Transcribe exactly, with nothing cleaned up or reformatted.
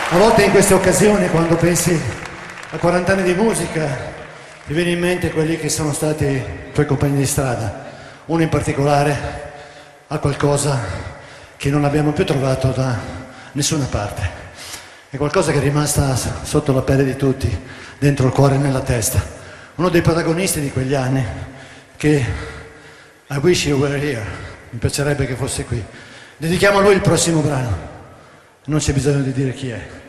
A volte in queste occasioni, quando pensi a quaranta anni di musica, ti viene in mente quelli che sono stati i tuoi compagni di strada. Uno in particolare ha qualcosa che non abbiamo più trovato da nessuna parte. È qualcosa che è rimasta sotto la pelle di tutti, dentro il cuore e nella testa. Uno dei protagonisti di quegli anni che I wish you were here, mi piacerebbe che fosse qui. Dedichiamo a lui il prossimo brano. Non c'è bisogno di dire chi è.